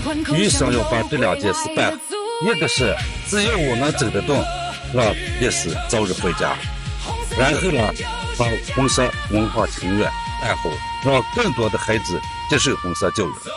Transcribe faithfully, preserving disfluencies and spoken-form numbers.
女生要把这两件事办好，一个是只要我能走得动，让烈士早日回家，然后呢，把红色文化情缘办好，让更多的孩子接受红色教育。